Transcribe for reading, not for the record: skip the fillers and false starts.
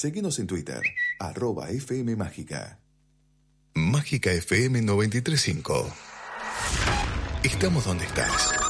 Seguinos en Twitter, @FM Mágica. Mágica FM 93.5. Estamos donde estás.